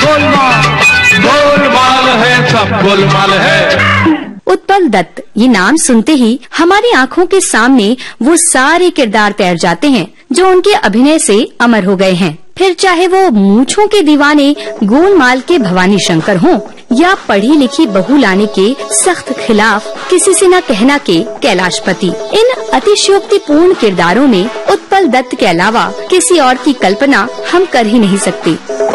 गोलमाल गोलमाल है, सब गोलमाल है। उत्पल दत्त, ये नाम सुनते ही हमारी आँखों के सामने वो सारे किरदार तैर जाते हैं जो उनके अभिनय से अमर हो गए हैं। फिर चाहे वो मूंछों के दीवाने गोलमाल के भवानी शंकर हों या पढ़ी लिखी बहू लाने के सख्त खिलाफ किसी से न कहना के कैलाशपति, इन अतिशयोक्तिपूर्ण किरदारों में उत्पल दत्त के अलावा किसी और की कल्पना हम कर ही नहीं सकते।